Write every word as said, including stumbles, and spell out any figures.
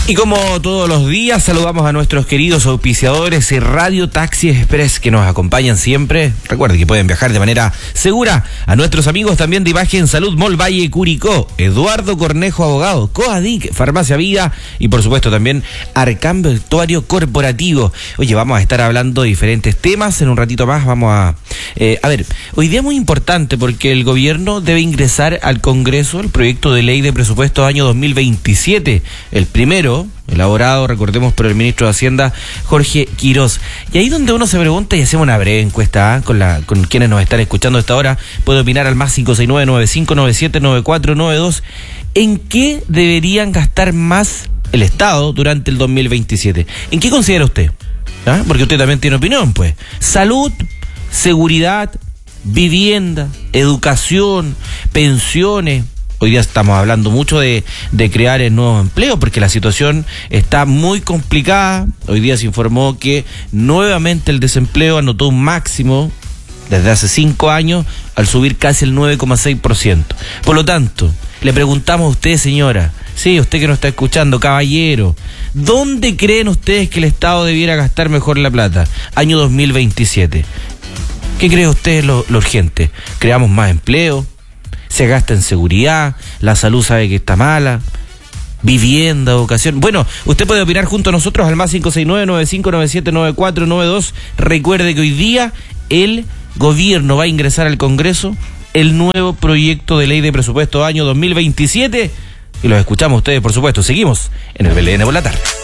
Y como todos los días, saludamos a nuestros queridos auspiciadores y Radio Taxi Express que nos acompañan siempre. Recuerden que pueden viajar de manera segura. A nuestros amigos también de Imagen Salud, Mall Valle Curicó, Eduardo Cornejo Abogado, Coadic, Farmacia Vida y por supuesto también Arcam Vestuario Corporativo. Oye, vamos a estar hablando de diferentes temas. En un ratito más vamos a... Eh, a ver, hoy día es muy importante porque el gobierno debe ingresar al Congreso el proyecto de ley de presupuesto año dos mil veintisiete, el primero elaborado, recordemos, por el ministro de Hacienda, Jorge Quirós. Y ahí donde uno se pregunta, y hacemos una breve encuesta ¿eh? con la con quienes nos están escuchando a esta hora, puede opinar al más cinco seis nueve, nueve cinco nueve siete, nueve cuatro nueve dos, ¿en qué deberían gastar más el Estado durante el dos mil veintisiete? ¿En qué considera usted? ¿Ah? Porque usted también tiene opinión, pues. Salud, seguridad, vivienda, educación, pensiones. Hoy día estamos hablando mucho de, de crear el nuevo empleo porque la situación está muy complicada. Hoy día se informó que nuevamente el desempleo anotó un máximo desde hace cinco años al subir casi el nueve coma seis por ciento. Por lo tanto, le preguntamos a usted, señora, sí, usted que nos está escuchando, caballero, ¿dónde creen ustedes que el Estado debiera gastar mejor la plata? Año dos mil veintisiete. ¿Qué cree usted lo, lo urgente? ¿Creamos más empleo? ¿Se gasta en seguridad? ¿La salud sabe que está mala? ¿Vivienda, educación? Bueno, usted puede opinar junto a nosotros al más cinco seis nueve, nueve cinco nueve siete, nueve cuatro nueve dos. Recuerde que hoy día el gobierno va a ingresar al Congreso el nuevo proyecto de ley de presupuesto año dos mil veintisiete y los escuchamos a ustedes, por supuesto. Seguimos en el B L N por la tarde.